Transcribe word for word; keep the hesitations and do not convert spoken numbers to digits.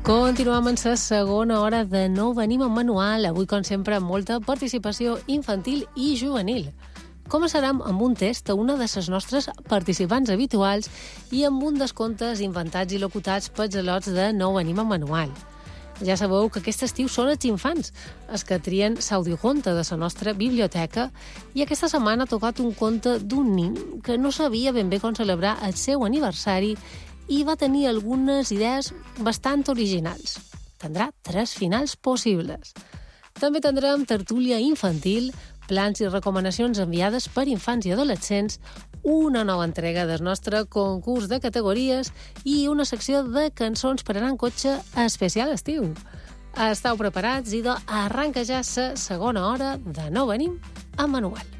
Continuem en la segona hora de No venim amb manual. Avui, com sempre, amb molta participació infantil i juvenil. Començarem amb un test a una de les nostres participants habituals i amb un dels contes inventats i locutats pels al·lots de No venim amb manual. Ja sabeu que aquest estiu són els infants, els que trien l'audioconte de la nostra biblioteca, i aquesta setmana ha tocat un conte d'un nin que no sabia ben bé com celebrar el seu aniversari i va tenir algunes idees bastant originals. Tindrà tres finals possibles. També tindrem tertúlia infantil, plans i recomanacions enviades per infants i adolescents, una nova entrega del nostre concurs de categories i una secció de cançons per anar en cotxe especial estiu. Estau preparats? Idò, arranca ja la segona hora de No venim amb manual.